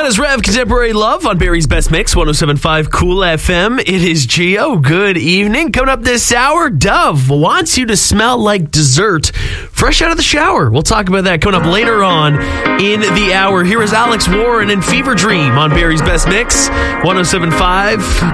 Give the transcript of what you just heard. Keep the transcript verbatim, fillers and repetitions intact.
is Rev Contemporary Love on Barry's Best Mix, one oh seven point five Cool F M. It is Gio. Good evening. Coming up this hour, Dove wants you to smell like dessert fresh out of the shower. We'll talk about that coming up later on in the hour. Here is Alex Warren and Fever Dream on Barry's Best Mix, one oh seven point five